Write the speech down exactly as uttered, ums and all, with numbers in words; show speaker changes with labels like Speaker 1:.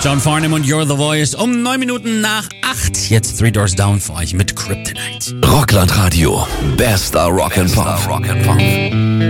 Speaker 1: John Farnham und You're the Voice um neun Minuten nach acht. Jetzt Three Doors Down für euch mit Kryptonite.
Speaker 2: Rockland Radio. Bester Rock and Pop.